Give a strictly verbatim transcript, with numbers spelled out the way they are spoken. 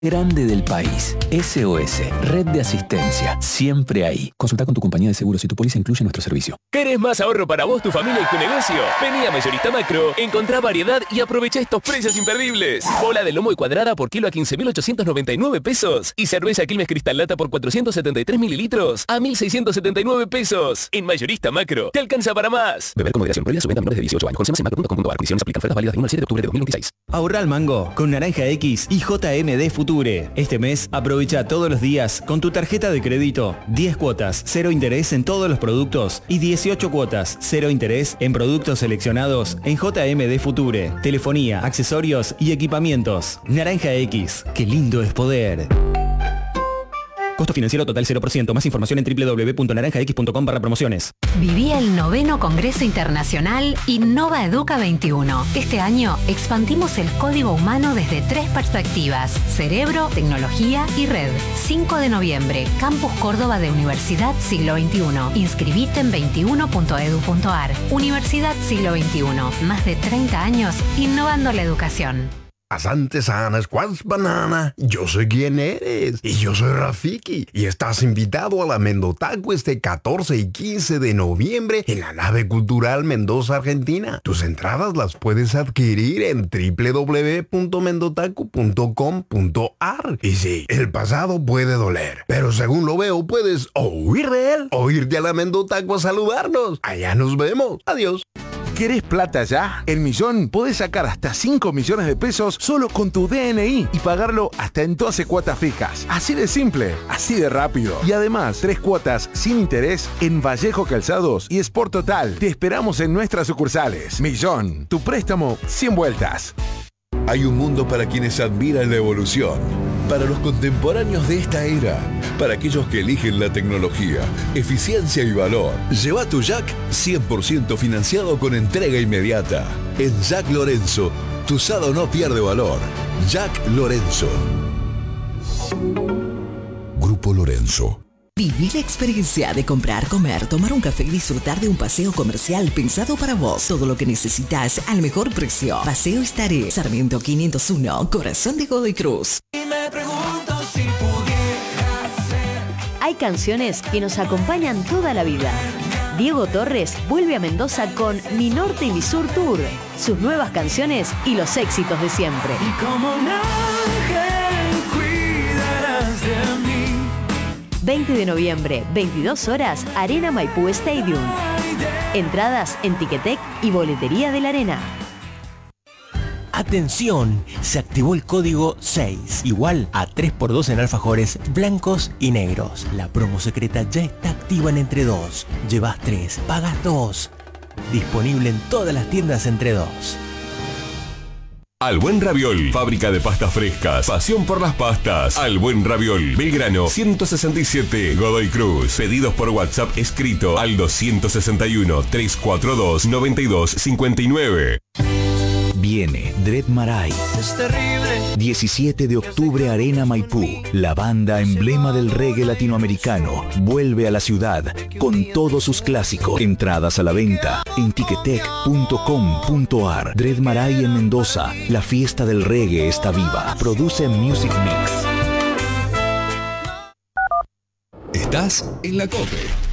grande del país. S O S, Red de Asistencia, siempre ahí. Consulta con tu compañía de seguros si tu póliza incluye nuestro servicio. ¿Querés más ahorro para vos, tu familia y tu negocio? Vení a Mayorista Macro, encontrá variedad y aprovecha estos precios imperdibles. Bola de lomo y cuadrada por kilo a quince mil ochocientos noventa y nueve pesos. Y cerveza Quilmes Cristal Lata por cuatrocientos setenta y tres mililitros a mil seiscientos setenta y nueve pesos. En Mayorista Macro, te alcanza para más. Beber con moderación. Prohibida su venta a menores de dieciocho años. Consume en macro punto com punto a r. Condiciones aplican. Ofertas válidas del uno al siete de octubre de dos mil veintiséis. Ahorra al mango con Naranja X y J M D Future. Este mes aprovecha todos los días con tu tarjeta de crédito diez cuotas, cero interés en todos los productos y dieciocho cuotas, cero interés en productos seleccionados en J M D Future. Telefonía, accesorios y equipamientos. Naranja X, qué lindo es poder. Costo financiero total cero por ciento. Más información en doble u doble u doble u punto naranja x punto com barra promociones. Viví el noveno Congreso Internacional Innova Educa veintiuno. Este año expandimos el código humano desde tres perspectivas: cerebro, tecnología y red. cinco de noviembre, Campus Córdoba de Universidad Siglo veintiuno. Inscribite en veintiuno punto edu punto ar. Universidad Siglo veintiuno. Más de treinta años innovando la educación. Asante Sana Squash Banana, yo sé quién eres y yo soy Rafiki y estás invitado a la Mendotaco este catorce y quince de noviembre en la nave cultural Mendoza, Argentina. Tus entradas las puedes adquirir en doble u doble u doble u punto mendotaco punto com punto ar. Y sí, el pasado puede doler, pero según lo veo puedes o huir de él o irte a la Mendotaco a saludarnos. Allá nos vemos. Adiós. ¿Querés plata ya? En Millón podés sacar hasta cinco millones de pesos solo con tu D N I y pagarlo hasta en doce cuotas fijas. Así de simple, así de rápido. Y además, tres cuotas sin interés en Vallejo Calzados y Sport Total. Te esperamos en nuestras sucursales. Millón, tu préstamo sin vueltas. Hay un mundo para quienes admiran la evolución, para los contemporáneos de esta era, para aquellos que eligen la tecnología, eficiencia y valor. Lleva tu Jack cien por ciento financiado con entrega inmediata. En Jack Lorenzo, tu usado no pierde valor. Jack Lorenzo. Grupo Lorenzo. Viví la experiencia de comprar, comer, tomar un café y disfrutar de un paseo comercial pensado para vos. Todo lo que necesitas al mejor precio. Paseo Estaré, Sarmiento quinientos uno, Corazón de Godoy Cruz. Y me pregunto si pudiera ser. Hay canciones que nos acompañan toda la vida. Diego Torres vuelve a Mendoza con Mi Norte y Mi Sur Tour, sus nuevas canciones y los éxitos de siempre. Y como un ángel cuidarás de mí. veinte de noviembre, veintidós horas, Arena Maipú Stadium. Entradas en Ticketek y Boletería de la Arena. Atención, se activó el código seis, igual a tres por dos en alfajores blancos y negros. La promo secreta ya está activa en Entre dos. Llevas tres, pagas dos. Disponible en todas las tiendas Entre dos. Al Buen Raviol, fábrica de pastas frescas, pasión por las pastas. Al Buen Raviol, Belgrano ciento sesenta y siete, Godoy Cruz. Pedidos por WhatsApp escrito al doscientos sesenta y uno, trescientos cuarenta y dos, noventa y dos cincuenta y nueve. Viene Dread Marai. Es terrible. diecisiete de octubre, Arena Maipú. La banda emblema del reggae latinoamericano vuelve a la ciudad con todos sus clásicos. Entradas a la venta en ticketek punto com punto ar. Dread Marai en Mendoza. La fiesta del reggae está viva. Produce Music Mix. Estás en la COPE.